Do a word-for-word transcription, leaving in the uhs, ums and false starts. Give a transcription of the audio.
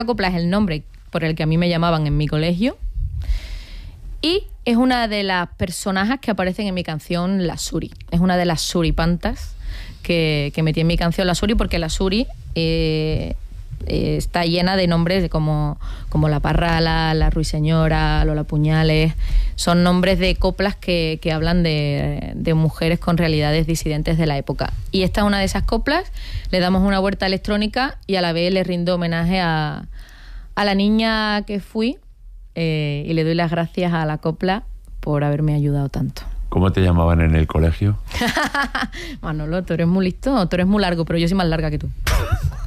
copla es el nombre por el que a mí me llamaban en mi colegio y es una de las personajes que aparecen en mi canción La Suri. Es una de las suripantas que, que metí en mi canción La Suri, porque La Suri eh, eh, está llena de nombres de como, como La Parrala, La Ruiseñora, Lola Puñales. Son nombres de coplas que, que hablan de, de mujeres con realidades disidentes de la época. Y esta es una de esas coplas. Le damos una vuelta electrónica y a la vez le rindo homenaje a, a la niña que fui eh, y le doy las gracias a la copla por haberme ayudado tanto. ¿Cómo te llamaban en el colegio? Manolo, tú eres muy listo, tú eres muy largo, pero yo soy más larga que tú.